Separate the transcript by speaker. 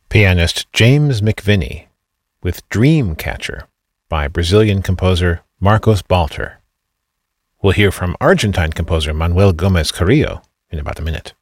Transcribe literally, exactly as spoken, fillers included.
Speaker 1: pianist James McVinney with Dreamcatcher by Brazilian composer Marcos Balter. We'll hear from Argentine composer Manuel Gomez Carrillo in about a minute.